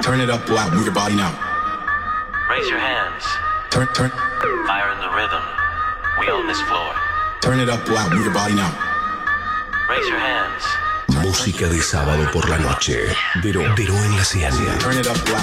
Turn it up loud, move your body now. Raise your hands. Turn. Fire in the rhythm. We own this floor. Turn it up loud, move your body now. Raise your hands. Música de sábado por la noche. Dero en la Ciénaga. Turn it up loud.